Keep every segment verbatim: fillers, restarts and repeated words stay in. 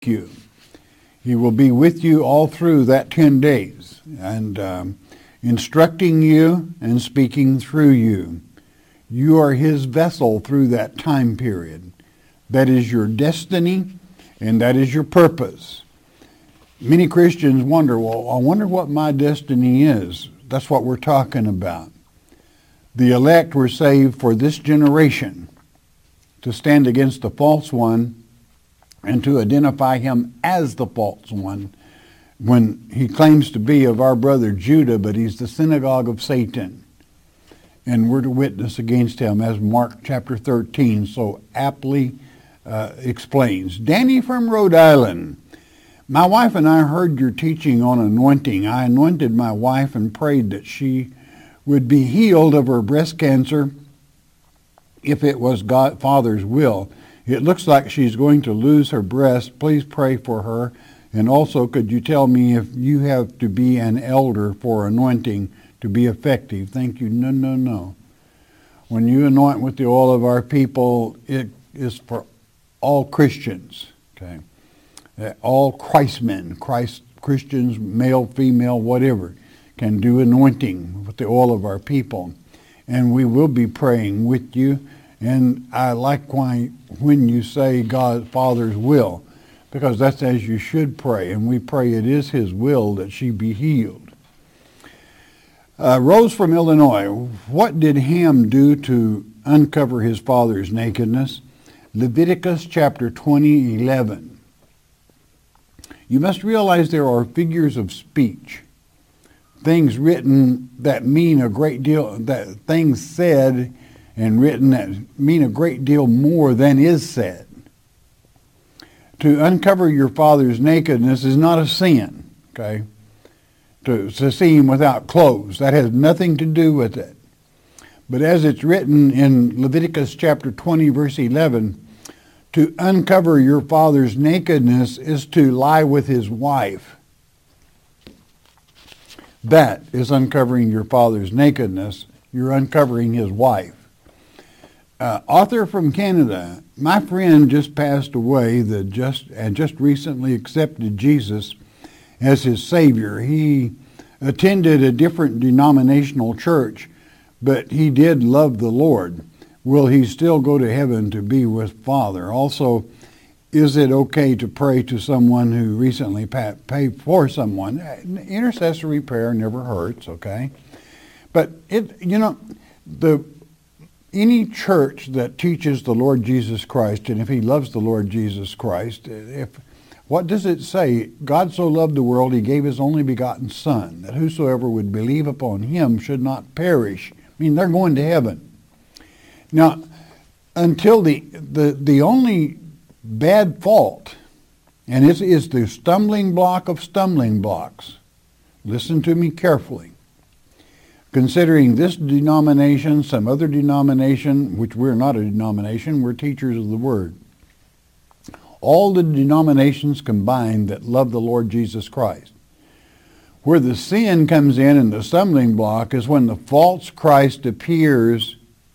you. He will be with you all through that ten days and um, instructing you and speaking through you. You are his vessel through that time period. That is your destiny and that is your purpose. Many Christians wonder, well, I wonder what my destiny is. That's what we're talking about. The elect were saved for this generation to stand against the false one and to identify him as the false one when he claims to be of our brother Judah, but he's the synagogue of Satan. And we're to witness against him, as Mark chapter thirteen so aptly uh, explains. Danny from Rhode Island. My wife and I heard your teaching on anointing. I anointed my wife and prayed that she would be healed of her breast cancer if it was God Father's will. It looks like she's going to lose her breast. Please pray for her. And also, could you tell me if you have to be an elder for anointing to be effective? Thank you. No, no, no. When you anoint with the oil of our people, it is for all Christians. Okay, uh, all Christmen, Christ Christians, male, female, whatever, can do anointing with the oil of our people, and we will be praying with you. And I like why when you say God Father's will, because that's as you should pray, and we pray it is his will that she be healed. Uh, Rose from Illinois, what did Ham do to uncover his father's nakedness? Leviticus chapter twenty, eleven. You must realize there are figures of speech, things written that mean a great deal, that things said and written that mean a great deal more than is said. To uncover your father's nakedness is not a sin, okay? To, to see him without clothes, that has nothing to do with it. But as it's written in Leviticus chapter twenty, verse eleven, to uncover your father's nakedness is to lie with his wife. That is uncovering your father's nakedness. You're uncovering his wife. Uh, author from Canada, my friend just passed away that just and just recently accepted Jesus as his Savior. He attended a different denominational church, but he did love the Lord. Will he still go to heaven to be with Father? Also, is it okay to pray to someone who recently paid for someone? Intercessory prayer never hurts, okay? But it, you know, the any church that teaches the Lord Jesus Christ, and if he loves the Lord Jesus Christ, if what does it say? God so loved the world, he gave his only begotten Son, that whosoever would believe upon him should not perish. I mean, they're going to heaven. Now, until the the, the only bad fault, and it is the stumbling block of stumbling blocks. Listen to me carefully. Considering this denomination, some other denomination, which we're not a denomination, we're teachers of the Word. All the denominations combined that love the Lord Jesus Christ. Where the sin comes in and the stumbling block is when the false Christ appears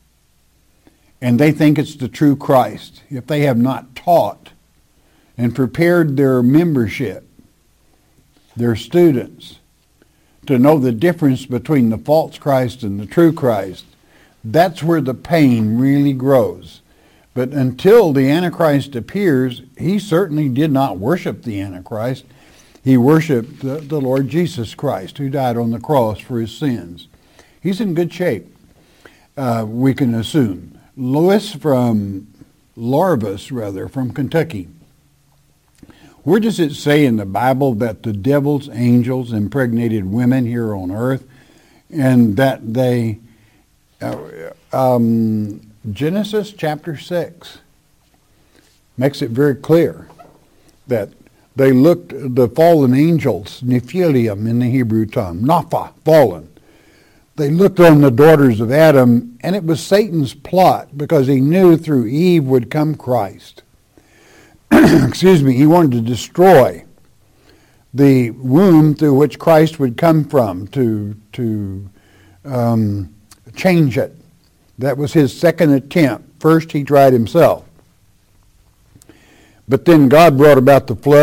and they think it's the true Christ. If they have not taught and prepared their membership, their students, to know the difference between the false Christ and the true Christ, that's where the pain really grows. But until the Antichrist appears, he certainly did not worship the Antichrist. He worshiped the, the Lord Jesus Christ, who died on the cross for his sins. He's in good shape, uh, we can assume. Louis from Larvis, rather, from Kentucky. Where does it say in the Bible that the devil's angels impregnated women here on earth, and that they, uh, um, Genesis chapter six makes it very clear that they looked, the fallen angels, Nephilim in the Hebrew tongue, Napha, fallen. They looked on the daughters of Adam, and it was Satan's plot because he knew through Eve would come Christ. Excuse me, he wanted to destroy the womb through which Christ would come from, to to um, change it. That was his second attempt. First he tried himself. But then God brought about the flood.